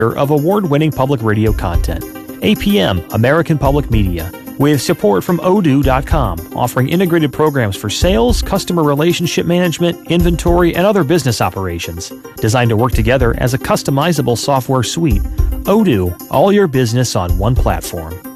of award-winning public radio content. APM, American Public Media, with support from Odoo.com, offering integrated programs for sales, customer relationship management, inventory, and other business operations. Designed to work together as a customizable software suite. Odoo, all your business on one platform.